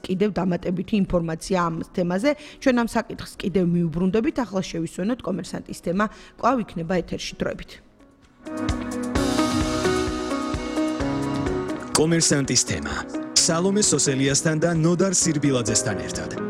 კიდევ დამატებითი ინფორმაცია ამ თემაზე. ჩვენ ამ საკითხს კიდევ მიუბრუნდებით, ახლა შევისვენოთ კომერსანტის თემა, კვლავ იქნება ეთერში დროებით. კომერსანტის თემა. სალომე სოსელიასთან და ნოდარ სირბილაძესთან ერთად.